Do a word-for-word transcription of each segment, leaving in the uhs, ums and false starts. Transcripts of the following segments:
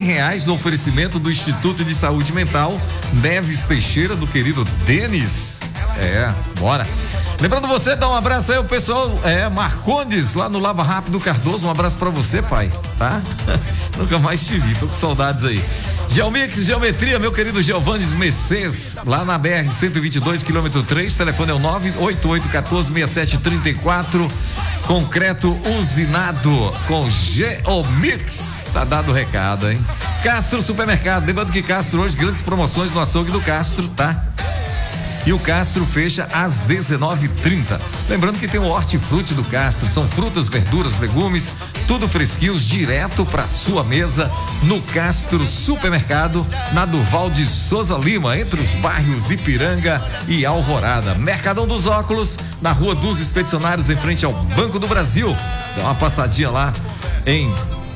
reais no oferecimento do Instituto de Saúde Mental Neves Teixeira, do querido Denis. É, bora. Lembrando você, dá um abraço aí ao pessoal, é, Marcondes, lá no Lava Rápido Cardoso, um abraço pra você, pai, tá? Nunca mais te vi, tô com saudades aí. Geomix, Geometria, meu querido Giovannes Messias, lá na B R cento e vinte e dois, quilômetro três, telefone é o nove oito oito um quatro, seis sete três quatro, concreto usinado com Geomix, tá dado o recado, hein? Castro Supermercado, lembrando que Castro hoje, grandes promoções no açougue do Castro, tá? E o Castro fecha às dezenove e trinta. Lembrando que tem o Hortifruti do Castro, são frutas, verduras, legumes, tudo fresquinhos, direto para sua mesa no Castro Supermercado, na Durval de Souza Lima, entre os bairros Ipiranga e Alvorada. Mercadão dos Óculos, na Rua dos Expedicionários, em frente ao Banco do Brasil. Dá uma passadinha lá em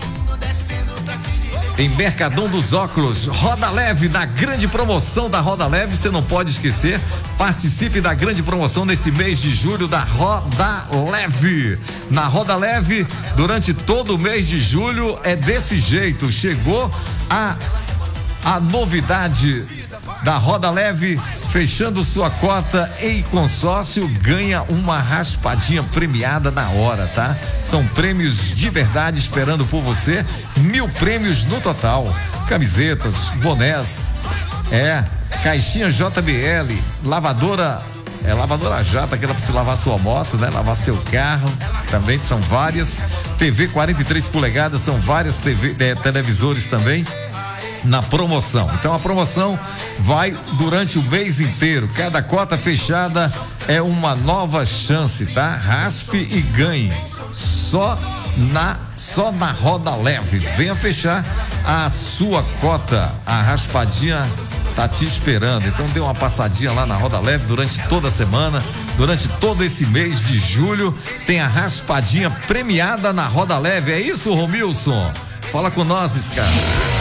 Em Mercadão dos Óculos. Roda Leve, na grande promoção da Roda Leve, você não pode esquecer, participe da grande promoção nesse mês de julho da Roda Leve. Na Roda Leve, durante todo o mês de julho, é desse jeito, chegou a a novidade da Roda Leve, fechando sua cota em consórcio, ganha uma raspadinha premiada na hora, tá? São prêmios de verdade esperando por você, mil prêmios no total, camisetas, bonés, é, caixinha J B L, lavadora, é lavadora jato, aquela pra você lavar sua moto, né? Lavar seu carro, também são várias, T V quarenta e três polegadas, são várias T V, é, televisores também na promoção. Então a promoção vai durante o mês inteiro. Cada cota fechada é uma nova chance, tá? Raspe e ganhe. Só na só na Roda Leve. Venha fechar a sua cota. A raspadinha tá te esperando. Então dê uma passadinha lá na Roda Leve durante toda a semana, durante todo esse mês de julho, tem a raspadinha premiada na Roda Leve. É isso, Romilson? Fala com nós, cara.